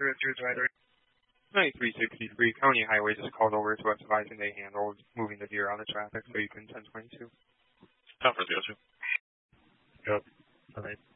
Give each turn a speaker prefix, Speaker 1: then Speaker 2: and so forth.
Speaker 1: 9363 County Highway just called over to us advising they handled moving the deer out of traffic, so you can 1022.
Speaker 2: Conference, gotcha.
Speaker 3: Yep. All right.